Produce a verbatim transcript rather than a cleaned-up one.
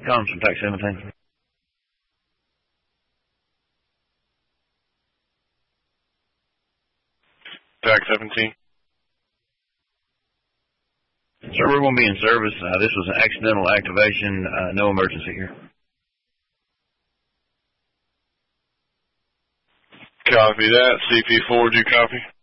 Comms from Tac seventeen. Tac seventeen. Sir, we're going to be in service. Uh, this was an accidental activation. Uh, no emergency here. Copy that. C P four, do you copy?